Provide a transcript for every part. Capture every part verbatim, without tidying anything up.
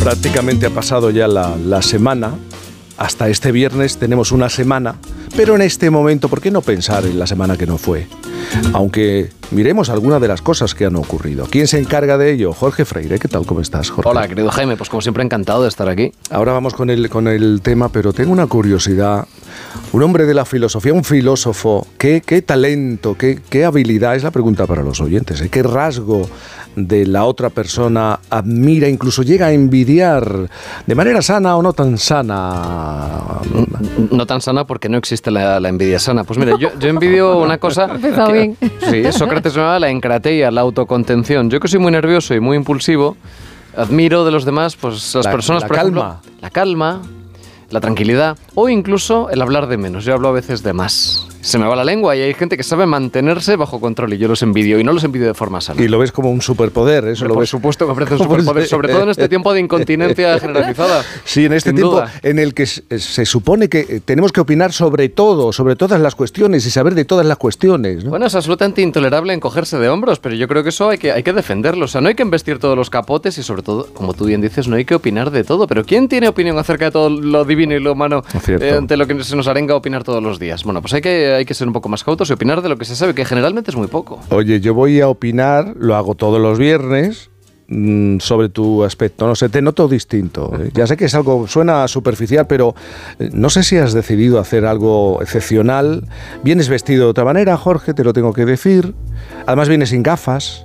Prácticamente ha pasado ya la, la semana. Hasta este viernes tenemos una semana, pero en este momento, ¿por qué no pensar en la semana que no fue? Aunque miremos algunas de las cosas que han ocurrido. ¿Quién se encarga de ello? Jorge Freire. ¿Qué tal? ¿Cómo estás, Jorge? Hola, querido Jaime. Pues como siempre, encantado de estar aquí. Ahora vamos con el, con el tema, pero tengo una curiosidad. Un hombre de la filosofía, un filósofo, qué, qué talento, qué, qué habilidad, es la pregunta para los oyentes, ¿eh? ¿Qué rasgo de la otra persona admira, incluso llega a envidiar, de manera sana o no tan sana? No tan sana porque no existe la, la envidia sana. Pues mira, yo, yo envidio una cosa... Empezado bien. Sí, Sócrates llamaba la encrateia, la autocontención. Yo que soy muy nervioso y muy impulsivo, admiro de los demás, pues las la, personas, la por calma. ejemplo, la calma, la tranquilidad o incluso el hablar de menos. Yo hablo a veces de más. Se me va la lengua y hay gente que sabe mantenerse bajo control y yo los envidio y no los envidio de forma sana. Y lo ves como un superpoder, eso Pero lo por ves. supuesto que me parece un superpoder, sobre todo en este tiempo de incontinencia generalizada. Sí, en este Sin tiempo duda. en el que se, se supone que tenemos que opinar sobre todo, sobre todas las cuestiones y saber de todas las cuestiones, ¿no? Bueno, es absolutamente intolerable encogerse de hombros, pero yo creo que eso hay que, hay que defenderlo. O sea, no hay que embestir todos los capotes y sobre todo, como tú bien dices, no hay que opinar de todo. Pero ¿quién tiene opinión acerca de todo lo divino y lo humano eh, ante lo que se nos arenga a opinar todos los días? Bueno, pues hay que, hay que ser un poco más cautos y opinar de lo que se sabe, que generalmente es muy poco. Oye, yo voy a opinar, lo hago todos los viernes, mmm, sobre tu aspecto. No sé, te noto distinto. ¿eh? Ya sé que es algo, suena superficial, pero eh, no sé si has decidido hacer algo excepcional. Vienes vestido de otra manera, Jorge, te lo tengo que decir. Además vienes sin gafas.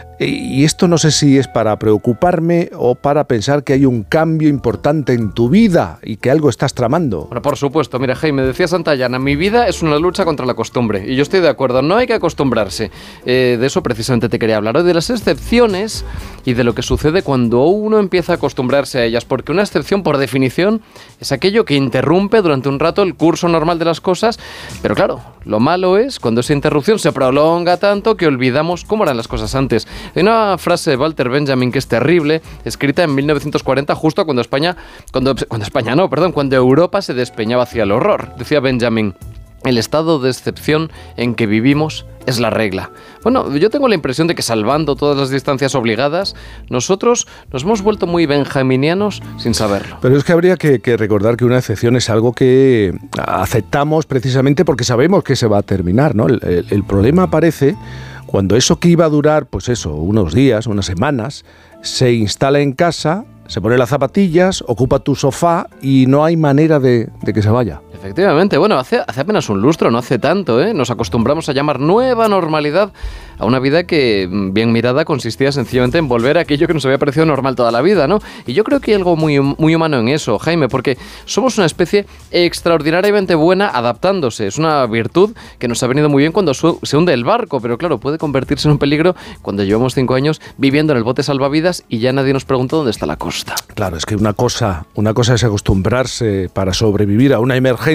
Y esto no sé si es para preocuparme o para pensar que hay un cambio importante en tu vida y que algo estás tramando. Bueno, por supuesto. Mira, Jaime, decía Santayana, mi vida es una lucha contra la costumbre. Y yo estoy de acuerdo, no hay que acostumbrarse. Eh, de eso precisamente te quería hablar hoy, de las excepciones y de lo que sucede cuando uno empieza a acostumbrarse a ellas. Porque una excepción, por definición, es aquello que interrumpe durante un rato el curso normal de las cosas. Pero claro, lo malo es cuando esa interrupción se prolonga tanto que olvidamos cómo eran las cosas antes. Hay una frase de Walter Benjamin que es terrible, escrita en mil novecientos cuarenta, justo cuando España, cuando, cuando España no, perdón, cuando Europa se despeñaba hacia el horror. Decía Benjamin, el estado de excepción en que vivimos es la regla. Bueno, yo tengo la impresión de que salvando todas las distancias obligadas, nosotros nos hemos vuelto muy benjaminianos sin saberlo. Pero es que habría que, que recordar que una excepción es algo que aceptamos precisamente porque sabemos que se va a terminar, ¿no? El, el, el problema aparece cuando eso que iba a durar, pues eso, unos días, unas semanas, se instala en casa, se pone las zapatillas, ocupa tu sofá y no hay manera de, de que se vaya. Efectivamente, bueno, hace, hace apenas un lustro, no hace tanto, ¿eh? Nos acostumbramos a llamar nueva normalidad a una vida que, bien mirada, consistía sencillamente en volver a aquello que nos había parecido normal toda la vida, ¿no? Y yo creo que hay algo muy, muy humano en eso, Jaime, porque somos una especie extraordinariamente buena adaptándose. Es una virtud que nos ha venido muy bien cuando su, se hunde el barco, pero claro, puede convertirse en un peligro cuando llevamos cinco años viviendo en el bote salvavidas y ya nadie nos pregunta dónde está la costa. Claro, es que una cosa, una cosa es acostumbrarse para sobrevivir a una emergencia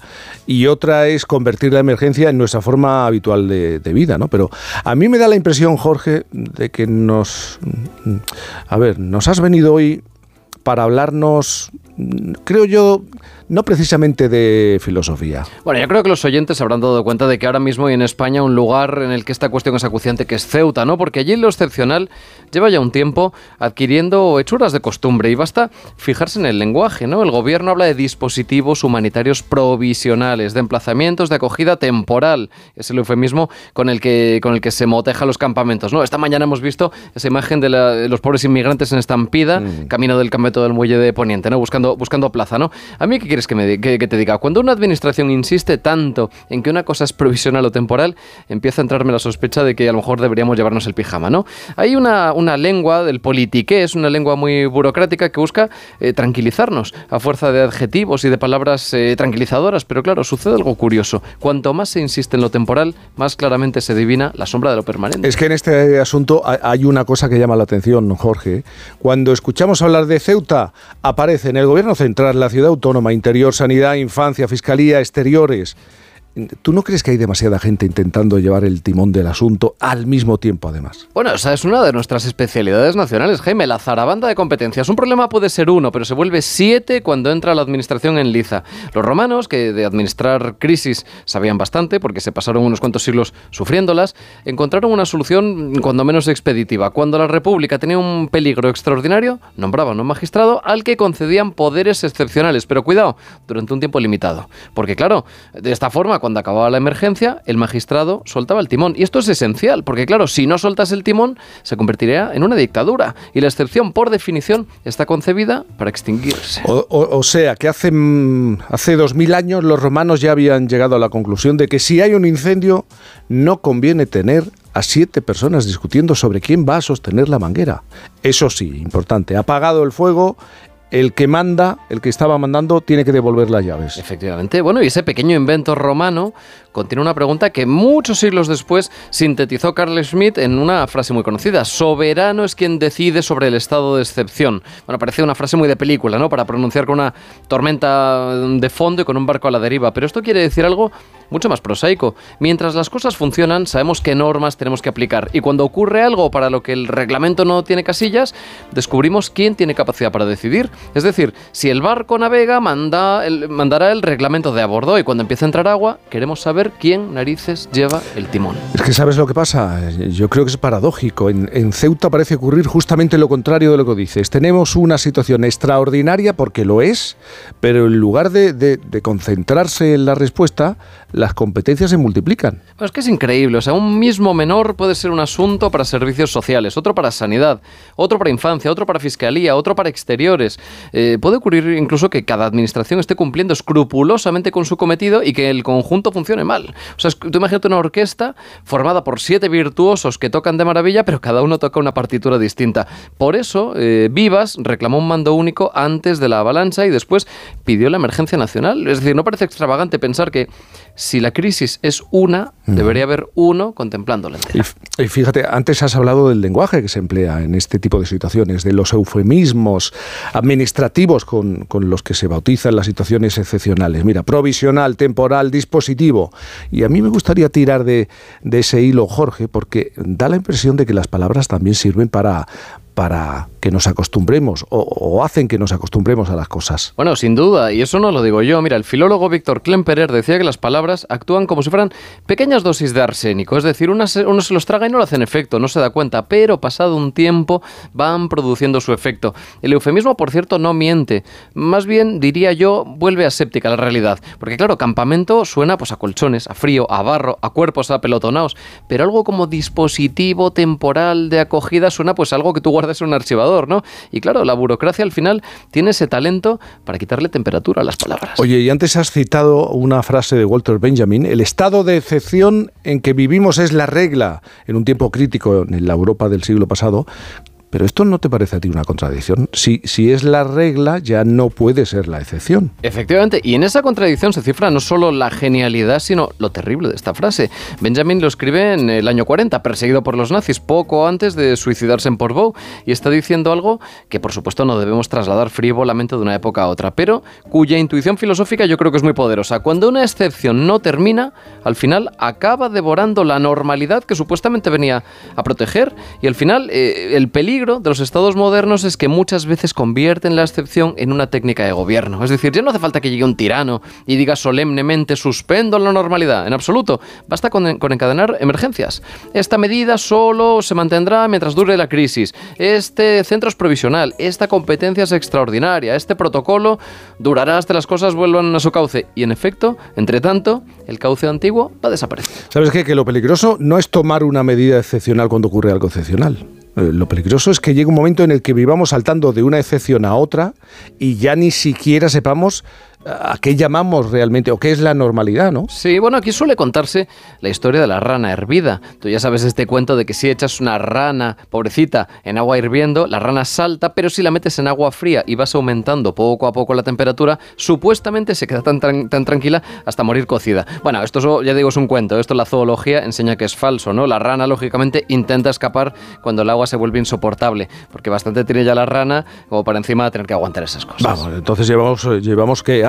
y otra es convertir la emergencia en nuestra forma habitual de, de vida, ¿no? Pero a mí me da la impresión, Jorge, de que nos... A ver, nos has venido hoy para hablarnos, creo yo, no precisamente de filosofía. Bueno, yo creo que los oyentes se habrán dado cuenta de que ahora mismo hay en España un lugar en el que esta cuestión es acuciante, que es Ceuta, ¿no? Porque allí lo excepcional lleva ya un tiempo adquiriendo hechuras de costumbre y basta fijarse en el lenguaje, ¿no? El gobierno habla de dispositivos humanitarios provisionales, de emplazamientos de acogida temporal, es el eufemismo con el que, con el que se moteja los campamentos, ¿no? Esta mañana hemos visto esa imagen de, la, de los pobres inmigrantes en estampida, mm. camino del campamento del muelle de Poniente, ¿no? Buscando, buscando plaza, ¿no? A mí, ¿qué quieres que, me, que, que te diga? Cuando una administración insiste tanto en que una cosa es provisional o temporal, empieza a entrarme la sospecha de que a lo mejor deberíamos llevarnos el pijama, ¿no? Hay una, una lengua del politiqués, una lengua muy burocrática que busca eh, tranquilizarnos a fuerza de adjetivos y de palabras eh, tranquilizadoras, pero claro, sucede algo curioso. Cuanto más se insiste en lo temporal, más claramente se adivina la sombra de lo permanente. Es que en este asunto hay una cosa que llama la atención, Jorge. Cuando escuchamos hablar de Ceuta, aparece en el gobierno central, la ciudad autónoma, interior, sanidad, infancia, fiscalía, exteriores. ¿Tú no crees que hay demasiada gente intentando llevar el timón del asunto al mismo tiempo, además? Bueno, esa es una de nuestras especialidades nacionales, Jaime, la zarabanda de competencias. Un problema puede ser uno, pero se vuelve siete cuando entra la administración en liza. Los romanos, que de administrar crisis sabían bastante, porque se pasaron unos cuantos siglos sufriéndolas, encontraron una solución cuando menos expeditiva. Cuando la República tenía un peligro extraordinario, nombraban un magistrado al que concedían poderes excepcionales, pero cuidado, durante un tiempo limitado. Porque claro, de esta forma, cuando acababa la emergencia, el magistrado soltaba el timón. Y esto es esencial, porque claro, si no soltas el timón, se convertiría en una dictadura. Y la excepción, por definición, está concebida para extinguirse. O, o, o sea, que hace, hace dos mil años los romanos ya habían llegado a la conclusión de que si hay un incendio, no conviene tener a siete personas discutiendo sobre quién va a sostener la manguera. Eso sí, importante, apagado el fuego, el que manda, el que estaba mandando, tiene que devolver las llaves. Efectivamente. Bueno, y ese pequeño invento romano contiene una pregunta que muchos siglos después sintetizó Carl Schmitt en una frase muy conocida. Soberano es quien decide sobre el estado de excepción. Bueno, parece una frase muy de película, ¿no? Para pronunciar con una tormenta de fondo y con un barco a la deriva. Pero esto quiere decir algo mucho más prosaico. Mientras las cosas funcionan, sabemos qué normas tenemos que aplicar. Y cuando ocurre algo para lo que el reglamento no tiene casillas, descubrimos quién tiene capacidad para decidir. Es decir, si el barco navega, manda el, mandará el reglamento de a bordo, y cuando empiece a entrar agua, queremos saber quién narices lleva el timón. Es que ¿sabes lo que pasa? Yo creo que es paradójico. En, en Ceuta parece ocurrir justamente lo contrario de lo que dices. Tenemos una situación extraordinaria, porque lo es, pero en lugar de, de, de concentrarse en la respuesta, las competencias se multiplican. Bueno, es que es increíble. O sea, un mismo menor puede ser un asunto para servicios sociales, otro para sanidad, otro para infancia, otro para fiscalía, otro para exteriores. Eh, puede ocurrir incluso que cada administración esté cumpliendo escrupulosamente con su cometido y que el conjunto funcione mal. O sea, tú imagínate una orquesta formada por siete virtuosos que tocan de maravilla, pero cada uno toca una partitura distinta. Por eso, eh, Vivas reclamó un mando único antes de la avalancha y después pidió la emergencia nacional. Es decir, no parece extravagante pensar que si la crisis es una, mm. debería haber uno contemplándola entera. Y, y fíjate, antes has hablado del lenguaje que se emplea en este tipo de situaciones, de los eufemismos administrativos con, con los que se bautizan las situaciones excepcionales. Mira, provisional, temporal, dispositivo. Y a mí me gustaría tirar de, de ese hilo, Jorge, porque da la impresión de que las palabras también sirven para... para que nos acostumbremos o, o hacen que nos acostumbremos a las cosas. Bueno, sin duda, y eso no lo digo yo. Mira, el filólogo Víctor Klemperer decía que las palabras actúan como si fueran pequeñas dosis de arsénico, es decir, uno se, uno se los traga y no le hacen efecto, no se da cuenta, pero pasado un tiempo van produciendo su efecto. El eufemismo, por cierto, no miente, más bien, diría yo, vuelve aséptica la realidad, porque claro, campamento suena pues a colchones, a frío, a barro, a cuerpos apelotonados, pero algo como dispositivo temporal de acogida suena pues algo que tú guardas en un archivador, ¿no? Y claro, la burocracia al final tiene ese talento para quitarle temperatura a las palabras. Oye, y antes has citado una frase de Walter Benjamin: el estado de excepción en que vivimos es la regla en un tiempo crítico en la Europa del siglo pasado. Pero ¿esto no te parece a ti una contradicción? Si, si es la regla, ya no puede ser la excepción. Efectivamente, y en esa contradicción se cifra no solo la genialidad, sino lo terrible de esta frase. Benjamin lo escribe en el año cuarenta, perseguido por los nazis, poco antes de suicidarse en Portbou, y está diciendo algo que, por supuesto, no debemos trasladar frívolamente de una época a otra, pero cuya intuición filosófica yo creo que es muy poderosa. Cuando una excepción no termina, al final acaba devorando la normalidad que supuestamente venía a proteger, y al final eh, el peligro de los estados modernos es que muchas veces convierten la excepción en una técnica de gobierno. Es decir, ya no hace falta que llegue un tirano y diga solemnemente suspendo la normalidad, en absoluto. Basta con, con encadenar emergencias. Esta medida solo se mantendrá mientras dure la crisis. Este centro es provisional, esta competencia es extraordinaria, este protocolo durará hasta que las cosas vuelvan a su cauce. Y en efecto, entre tanto, el cauce antiguo va a desaparecer. ¿Sabes qué? Que lo peligroso no es tomar una medida excepcional cuando ocurre algo excepcional. Lo peligroso es que llegue un momento en el que vivamos saltando de una excepción a otra y ya ni siquiera sepamos a qué llamamos realmente o qué es la normalidad, ¿no? Sí, bueno, aquí suele contarse la historia de la rana hervida. Tú ya sabes este cuento de que si echas una rana, pobrecita, en agua hirviendo, la rana salta, pero si la metes en agua fría y vas aumentando poco a poco la temperatura, supuestamente se queda tan, tan, tan tranquila hasta morir cocida. Bueno, esto ya digo es un cuento, esto la zoología enseña que es falso, ¿no? La rana, lógicamente, intenta escapar cuando el agua se vuelve insoportable, porque bastante tiene ya la rana como para encima tener que aguantar esas cosas. Vamos, entonces llevamos, llevamos que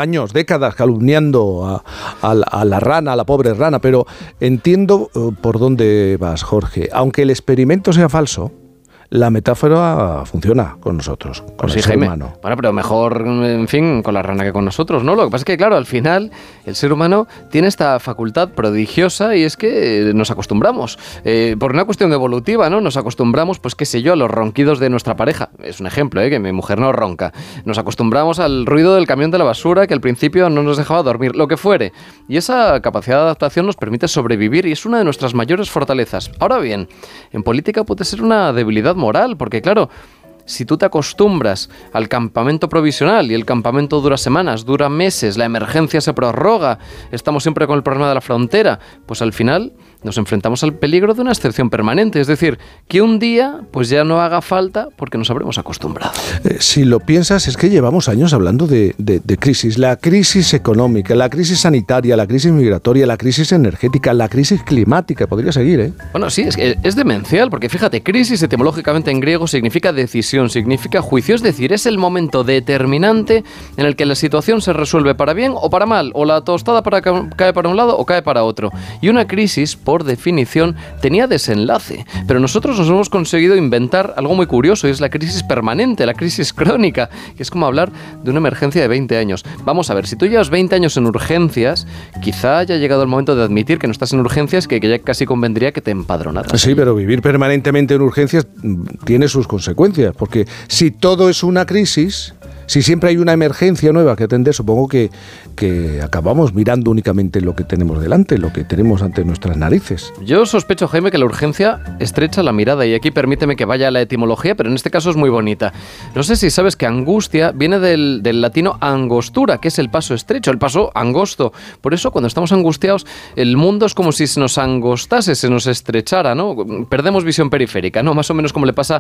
años, décadas calumniando a, a, la, a la rana, a la pobre rana, pero entiendo uh, por dónde vas, Jorge. Aunque el experimento sea falso, la metáfora funciona con nosotros, con pues el sí, ser Jaime. humano. Bueno, pero mejor, en fin, con la rana que con nosotros, ¿no? Lo que pasa es que, claro, al final el ser humano tiene esta facultad prodigiosa y es que nos acostumbramos. Eh, por una cuestión evolutiva, ¿no? Nos acostumbramos, pues qué sé yo, a los ronquidos de nuestra pareja. Es un ejemplo, ¿eh? Que mi mujer no ronca. Nos acostumbramos al ruido del camión de la basura que al principio no nos dejaba dormir, lo que fuere. Y esa capacidad de adaptación nos permite sobrevivir y es una de nuestras mayores fortalezas. Ahora bien, en política puede ser una debilidad moral, porque claro, si tú te acostumbras al campamento provisional y el campamento dura semanas, dura meses, la emergencia se prorroga, estamos siempre con el problema de la frontera, pues al final nos enfrentamos al peligro de una excepción permanente, es decir, que un día pues ya no haga falta porque nos habremos acostumbrado. Eh, si lo piensas, es que llevamos años hablando de, de, de crisis, la crisis económica, la crisis sanitaria, la crisis migratoria, la crisis energética, la crisis climática, podría seguir, ¿eh? Bueno, sí, es, es demencial, porque fíjate, crisis etimológicamente en griego significa decisión, significa juicio, es decir, es el momento determinante en el que la situación se resuelve para bien o para mal, o la tostada para, cae para un lado o cae para otro. Y una crisis, por definición, tenía desenlace, pero nosotros nos hemos conseguido inventar algo muy curioso, y es la crisis permanente, la crisis crónica, que es como hablar de una emergencia de veinte años. Vamos a ver, si tú llevas veinte años en urgencias, quizá haya llegado el momento de admitir que no estás en urgencias, que, que ya casi convendría que te empadronaras. Sí, pero vivir permanentemente en urgencias tiene sus consecuencias, porque si todo es una crisis, si siempre hay una emergencia nueva que atender, supongo que, que acabamos mirando únicamente lo que tenemos delante, lo que tenemos ante nuestras narices. Yo sospecho, Jaime, que la urgencia estrecha la mirada, y aquí permíteme que vaya a la etimología, pero en este caso es muy bonita. No sé si sabes que angustia viene del, del latino angostura, que es el paso estrecho, el paso angosto. Por eso, cuando estamos angustiados, el mundo es como si se nos angostase, se nos estrechara, ¿no? Perdemos visión periférica, ¿no? Más o menos como le pasa